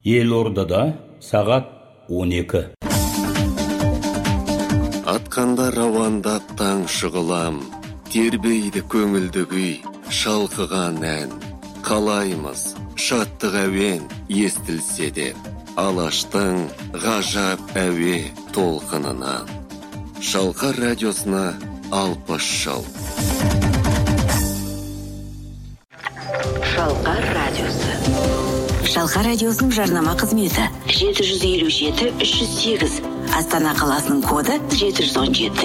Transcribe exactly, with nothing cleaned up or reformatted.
Елордада сағат он екі. Атқанда равандап таң шығылам, тербейді көңілді күй, шалқыған ән. Қалаймыз, шаттық әуен естілсе де, алаштың ғажап әуе толқынынан. Шалқар радиосына алпыс жыл. Шалқар радиосы. Шалқар радиосының жарнама қызметі жеті жүз елу жеті үш жүз сегіз. Астана қаласының коды жеті жүз он жеті.